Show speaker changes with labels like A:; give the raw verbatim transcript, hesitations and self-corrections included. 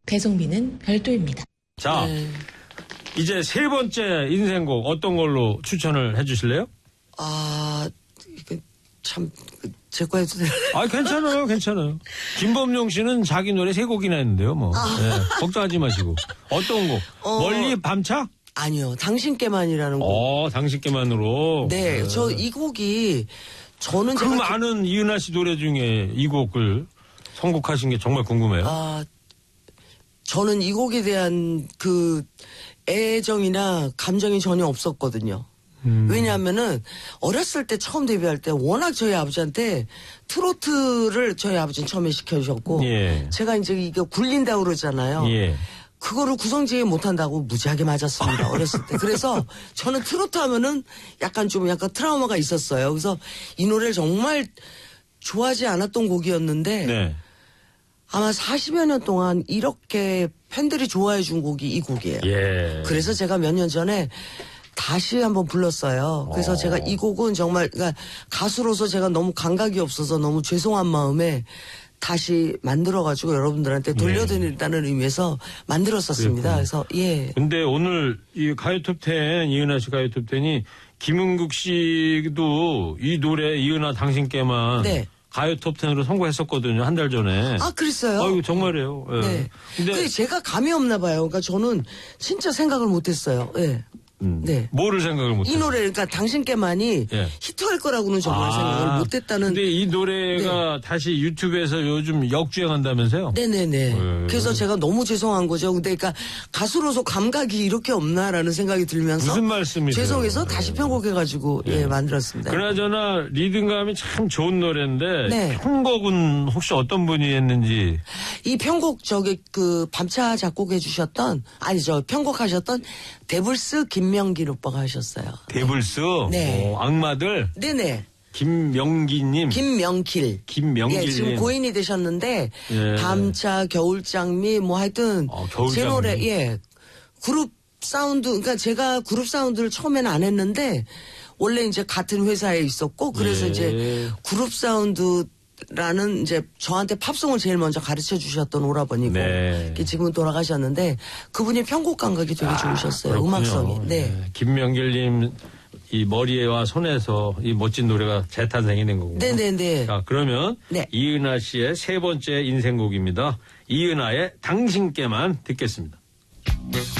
A: 배송비는 별도입니다.
B: 자, 네. 이제 세 번째 인생곡 어떤 걸로 추천을 해 주실래요?
C: 아, 이거 참, 제 거 해도 돼요?
B: 아, 괜찮아요, 괜찮아요. 김범용 씨는 자기 노래 세 곡이나 했는데요, 뭐. 아. 네, 걱정하지 마시고. 어떤 곡? 어, 멀리 밤차?
C: 아니요, 당신께만이라는 곡.
B: 어, 당신께만으로.
C: 네, 네. 저 이 곡이 저는
B: 그 많은 기... 이은하 씨 노래 중에 이 곡을 선곡하신 게 정말 궁금해요.
C: 아, 저는 이 곡에 대한 그 애정이나 감정이 전혀 없었거든요. 음. 왜냐하면은 어렸을 때 처음 데뷔할 때 워낙 저희 아버지한테 트로트를 저희 아버지는 처음에 시켜주셨고 예. 제가 이제 이게 굴린다고 그러잖아요. 예. 그거를 구성지게 못한다고 무지하게 맞았습니다. 어렸을 때. 그래서 저는 트로트 하면은 약간 좀 약간 트라우마가 있었어요. 그래서 이 노래를 정말 좋아하지 않았던 곡이었는데 네. 아마 사십여 년 동안 이렇게 팬들이 좋아해 준 곡이 이 곡이에요. 예. 그래서 제가 몇 년 전에 다시 한번 불렀어요. 그래서 오. 제가 이 곡은 정말 그러니까 가수로서 제가 너무 감각이 없어서 너무 죄송한 마음에 다시 만들어가지고 여러분들한테 돌려드린다는 예. 의미에서 만들었었습니다. 그랬군요. 그래서 예.
B: 근데 오늘 이 가요톱텐 이은하 씨 가요톱텐이 김은국 씨도 이 노래 이은하 당신께만 네. 가요 톱텐으로 선곡했었거든요. 한 달 전에.
C: 아, 그랬어요?
B: 아유, 정말이에요. 예.
C: 네. 근데, 근데 제가 감이 없나 봐요. 그러니까 저는 진짜 생각을 못했어요. 예.
B: 음. 네. 뭐를 생각을 못했어요?
C: 이 노래, 그러니까 당신께만이 예. 히트할 거라고는 정말 아, 생각을 못했다는.
B: 근데 이 노래가 네. 다시 유튜브에서 요즘 역주행한다면서요?
C: 네네네. 네. 그래서 제가 너무 죄송한 거죠. 근데 그러니까 가수로서 감각이 이렇게 없나라는 생각이 들면서.
B: 무슨 말씀이세요?
C: 죄송해서 다시 편곡해가지고 네. 예, 만들었습니다.
B: 그나저나 리듬감이 참 좋은 노래인데.
C: 네.
B: 편곡은 혹시 어떤 분이 했는지.
C: 이 편곡 저기 그 밤차 작곡해 주셨던, 아니 저 편곡하셨던 데블스 김명길 오빠가 하셨어요.
B: 데블스?
C: 네.
B: 오, 악마들?
C: 네네.
B: 김명기님.
C: 김명길.
B: 김명길.
C: 예, 지금 고인이 되셨는데, 예. 밤차, 겨울장미, 뭐 하여튼, 어, 제 노래, 예. 그룹 사운드, 그러니까 제가 그룹 사운드를 처음에는 안 했는데, 원래 이제 같은 회사에 있었고, 그래서 예. 이제 그룹 사운드, 라는 이제 저한테 팝송을 제일 먼저 가르쳐 주셨던 오라버니고 네. 지금은 돌아가셨는데 그분이 편곡 감각이 되게 아, 좋으셨어요. 그렇군요. 음악성이. 네. 네.
B: 김명길님 이 머리와 손에서 이 멋진 노래가 재탄생이 된 거고.
C: 네네네.
B: 자 그러면 네. 이은하 씨의 세 번째 인생곡입니다. 이은하의 당신께만 듣겠습니다.